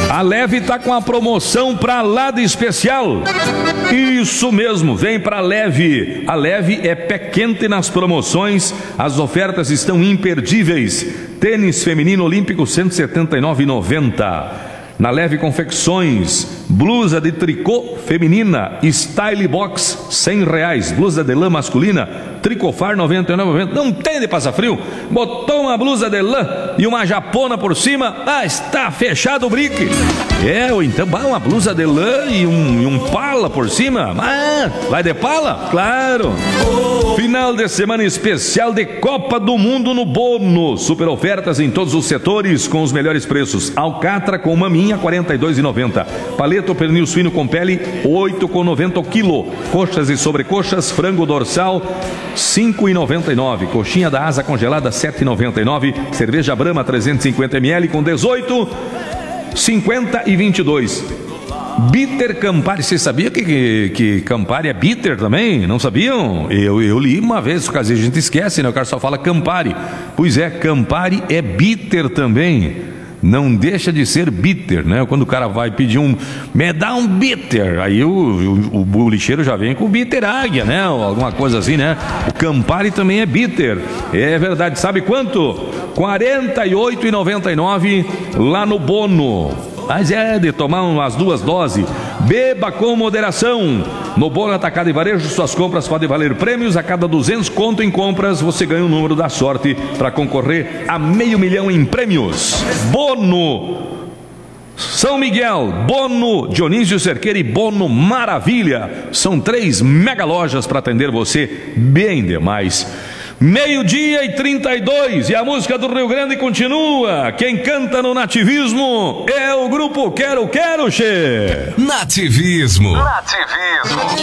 A Leve tá com a promoção pra lá de especial. Isso mesmo, vem pra Leve. A Leve é pé quente nas promoções. As ofertas estão imperdíveis. Tênis feminino olímpico R$ 179,90. Na Leve Confecções, blusa de tricô feminina, Style Box, R$ 100. Blusa de lã masculina, Tricofar, R$ 99,90. Não tem de passar frio? Botou uma blusa de lã e uma japona por cima, está fechado o brique. Ou então, uma blusa de lã e um pala por cima. Vai de pala? Claro. Final de semana especial de Copa do Mundo no Bono. Super ofertas em todos os setores com os melhores preços. Alcatra com maminha, R$ 42,90. Paleta ou pernil suíno com pele, R$ 8,90 o quilo. Coxas e sobrecoxas, frango dorsal, R$ 5,99. Coxinha da asa congelada, R$ 7,99. Cerveja Brahma 350 ml com 18, 50 e 22. Bitter Campari, você sabia que Campari é bitter também? Não sabiam? Eu li uma vez, por causa a gente esquece, né? O cara só fala Campari. Pois é, Campari é bitter também. Não deixa de ser bitter, né? Quando o cara vai pedir me dá um bitter, aí o lixeiro já vem com bitter águia, né? Ou alguma coisa assim, né? O Campari também é bitter. É verdade, sabe quanto? R$ 48,99 lá no Bono. Mas é de tomar umas 2 doses. Beba com moderação. No Bono Atacado e Varejo, suas compras podem valer prêmios. A cada 200 conto em compras, você ganha o número da sorte para concorrer a R$500 mil em prêmios. Bono São Miguel, Bono Dionísio Cerqueira e Bono Maravilha. São 3 mega lojas para atender você bem demais. 12:32 e a música do Rio Grande continua. Quem canta no nativismo é o grupo Quero Quero, che. Nativismo.